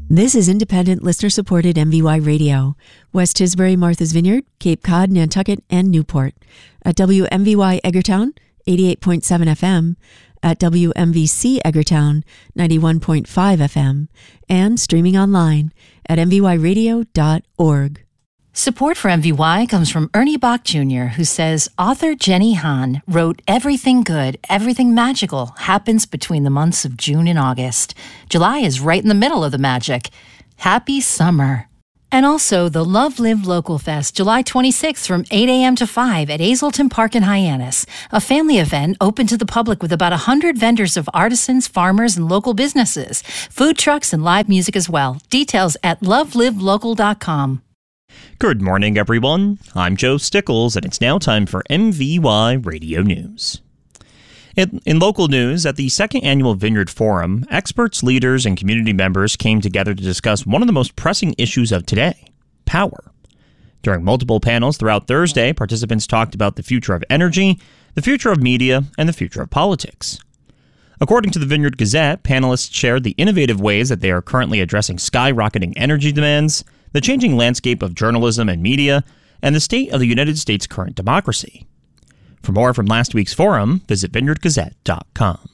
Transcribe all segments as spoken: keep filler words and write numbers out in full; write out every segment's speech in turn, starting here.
This is independent, listener-supported M V Y Radio. West Tisbury, Martha's Vineyard, Cape Cod, Nantucket, and Newport. At W M V Y Eggertown, eighty-eight point seven F M. At W M V C Eggertown, ninety-one point five F M. And streaming online at m v y radio dot org. Support for M V Y comes from Ernie Bach Junior, who says author Jenny Han wrote everything good, everything magical happens between the months of June and August. July is right in the middle of the magic. Happy summer. And also the Love Live Local Fest, July twenty-sixth from eight a.m. to five at Hazelton Park in Hyannis. A family event open to the public with about one hundred vendors of artisans, farmers, and local businesses. Food trucks and live music as well. Details at love live local dot com. Good morning, everyone. I'm Joe Stickles, and it's now time for M V Y Radio News. In, in local news, at the second annual Vineyard Forum, experts, leaders, and community members came together to discuss one of the most pressing issues of today, power. During multiple panels throughout Thursday, participants talked about the future of energy, the future of media, and the future of politics. According to the Vineyard Gazette, panelists shared the innovative ways that they are currently addressing skyrocketing energy demands, the changing landscape of journalism and media, and the state of the United States' current democracy. For more from last week's forum, visit vineyard gazette dot com.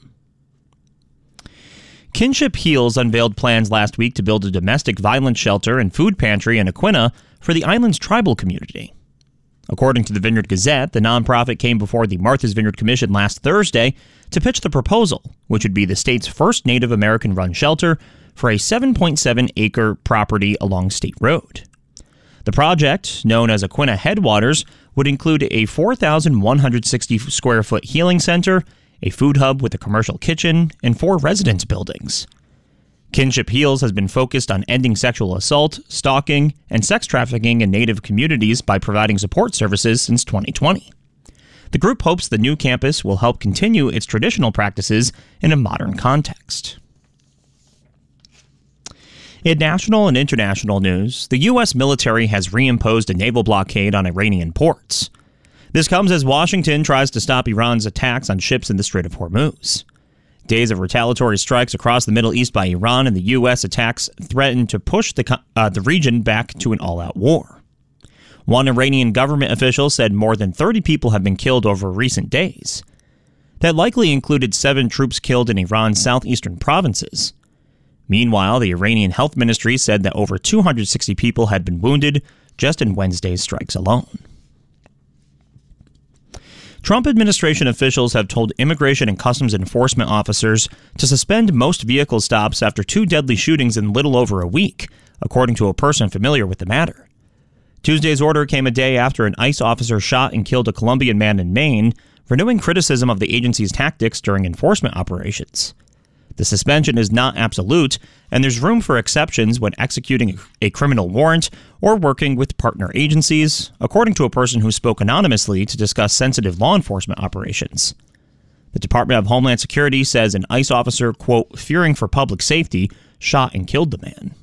Kinship Heals unveiled plans last week to build a domestic violence shelter and food pantry in Aquinnah for the island's tribal community. According to the Vineyard Gazette, the nonprofit came before the Martha's Vineyard Commission last Thursday to pitch the proposal, which would be the state's first Native American-run shelter for a seven point seven acre property along State Road. The project, known as Aquinnah Headwaters, would include a four thousand one hundred sixty square foot healing center, a food hub with a commercial kitchen, and four residence buildings. Kinship Heals has been focused on ending sexual assault, stalking, and sex trafficking in Native communities by providing support services since twenty twenty. The group hopes the new campus will help continue its traditional practices in a modern context. In national and international news, the U S military has reimposed a naval blockade on Iranian ports. This comes as Washington tries to stop Iran's attacks on ships in the Strait of Hormuz. Days of retaliatory strikes across the Middle East by Iran and the U S attacks threaten to push the, uh, the region back to an all-out war. One Iranian government official said more than thirty people have been killed over recent days. That likely included seven troops killed in Iran's southeastern provinces. Meanwhile, the Iranian Health Ministry said that over two hundred sixty people had been wounded just in Wednesday's strikes alone. Trump administration officials have told immigration and customs enforcement officers to suspend most vehicle stops after two deadly shootings in little over a week, according to a person familiar with the matter. Tuesday's order came a day after an ICE officer shot and killed a Colombian man in Maine, renewing criticism of the agency's tactics during enforcement operations. The suspension is not absolute, and there's room for exceptions when executing a criminal warrant or working with partner agencies, according to a person who spoke anonymously to discuss sensitive law enforcement operations. The Department of Homeland Security says an ICE officer, quote, fearing for public safety, shot and killed the man.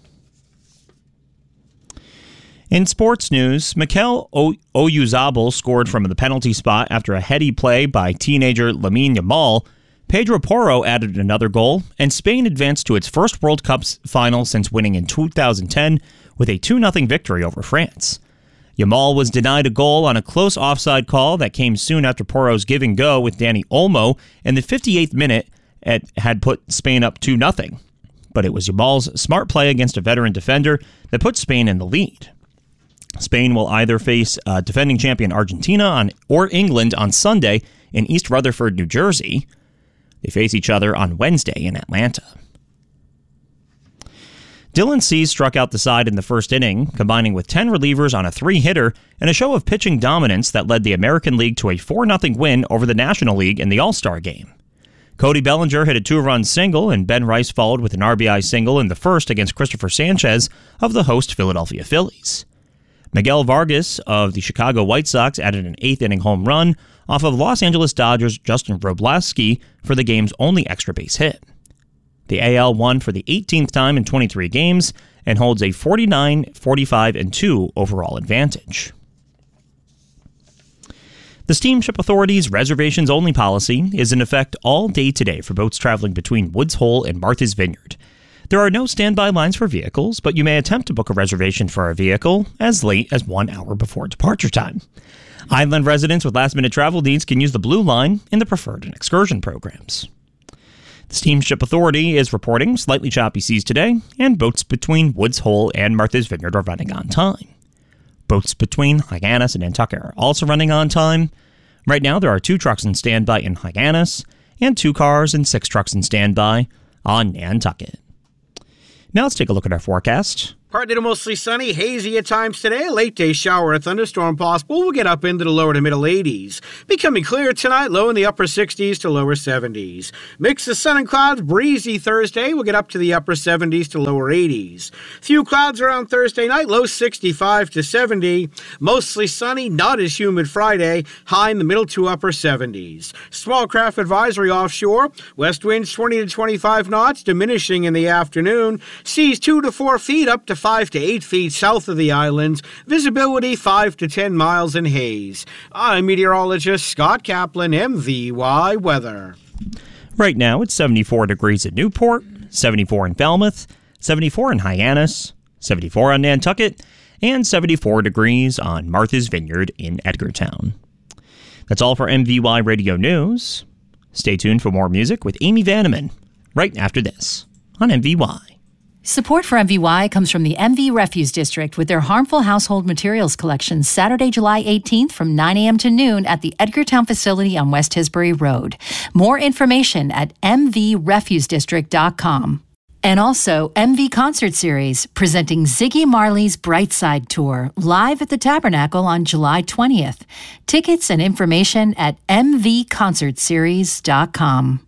In sports news, Mikel Oyarzabal scored from the penalty spot after a heady play by teenager Lamine Yamal. Pedro Porro added another goal, and Spain advanced to its first World Cup final since winning in two thousand ten with a two nothing victory over France. Yamal was denied a goal on a close offside call that came soon after Porro's give and go with Dani Olmo in the fifty-eighth minute at, had put Spain up two nothing. But it was Yamal's smart play against a veteran defender that put Spain in the lead. Spain will either face uh, defending champion Argentina on, or England on Sunday in East Rutherford, New Jersey. They face each other on Wednesday in Atlanta. Dylan Cease struck out the side in the first inning, combining with ten relievers on a three-hitter and a show of pitching dominance that led the American League to a four nothing win over the National League in the All-Star game. Cody Bellinger hit a two-run single, and Ben Rice followed with an R B I single in the first against Christopher Sanchez of the host Philadelphia Phillies. Miguel Vargas of the Chicago White Sox added an eighth-inning home run off of Los Angeles Dodgers' Justin Wrobleski for the game's only extra base hit. The A L won for the eighteenth time in twenty-three games and holds a forty-nine, forty-five, and two overall advantage. The Steamship Authority's reservations-only policy is in effect all day today for boats traveling between Woods Hole and Martha's Vineyard. There are no standby lines for vehicles, but you may attempt to book a reservation for a vehicle as late as one hour before departure time. Island residents with last-minute travel needs can use the Blue Line in the Preferred and Excursion programs. The Steamship Authority is reporting slightly choppy seas today, and boats between Woods Hole and Martha's Vineyard are running on time. Boats between Hyannis and Nantucket are also running on time. Right now, there are two trucks in standby in Hyannis, and two cars and six trucks in standby on Nantucket. Now let's take a look at our forecast. Partly to mostly sunny, hazy at times today. A late day shower or thunderstorm possible. We'll get up into the lower to middle eighties. Becoming clear tonight, low in the upper sixties to lower seventies. Mix of sun and clouds, breezy Thursday. We'll get up to the upper seventies to lower eighties. Few clouds around Thursday night, low sixty-five to seventy. Mostly sunny, not as humid Friday. High in the middle to upper seventies. Small craft advisory offshore. West winds twenty to twenty-five knots, diminishing in the afternoon. Seas two to four feet up to five to eight feet south of the islands. Visibility five to ten miles in haze. I'm meteorologist Scott Kaplan, M V Y Weather. Right now, it's seventy-four degrees at Newport, seventy-four in Falmouth, seventy-four in Hyannis, seventy-four on Nantucket, and seventy-four degrees on Martha's Vineyard in Edgartown. That's all for M V Y Radio News. Stay tuned for more music with Amy Vanneman right after this on M V Y. Support for M V Y comes from the M V Refuse District with their harmful household materials collection Saturday, July eighteenth from nine a.m. to noon at the Edgartown facility on West Tisbury Road. More information at m v refuse district dot com. And also M V Concert Series presenting Ziggy Marley's Brightside Tour live at the Tabernacle on July twentieth. Tickets and information at m v concert series dot com.